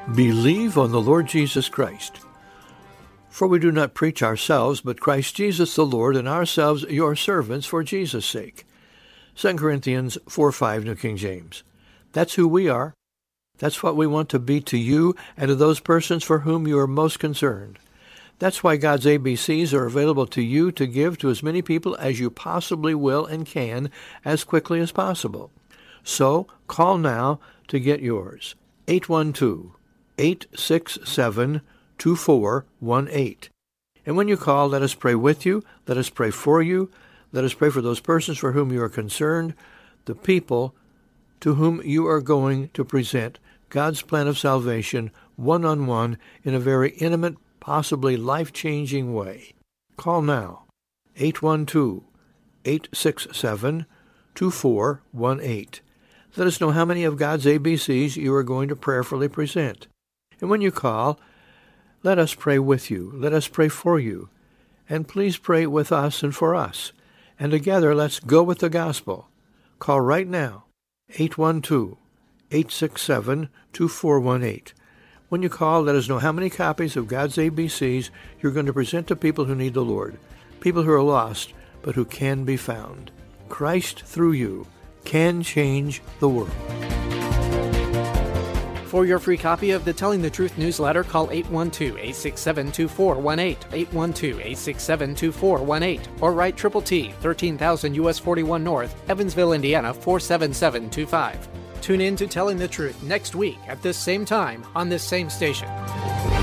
Believe on the Lord Jesus Christ. For we do not preach ourselves, but Christ Jesus the Lord, and ourselves your servants for Jesus' sake. 2 Corinthians 4:5, New King James. That's who we are. That's what we want to be to you and to those persons for whom you are most concerned. That's why God's ABCs are available to you to give to as many people as you possibly will and can as quickly as possible. So call now to get yours. 812-867-2418. And when you call, let us pray with you, let us pray for you, let us pray for those persons for whom you are concerned, the people to whom you are going to present God's plan of salvation one-on-one in a very intimate, possibly life-changing way. Call now, 812-867-2418. Let us know how many of God's ABCs you are going to prayerfully present. And when you call, let us pray with you. Let us pray for you. And please pray with us and for us. And together, let's go with the gospel. Call right now, 812-867-2418. When you call, let us know how many copies of God's ABCs you're going to present to people who need the Lord, people who are lost, but who can be found. Christ, through you, can change the world. For your free copy of the Telling the Truth newsletter, call 812-867-2418, 812-867-2418, or write Triple T, 13,000 U.S. 41 North, Evansville, Indiana, 47725. Tune in to Telling the Truth next week at this same time on this same station.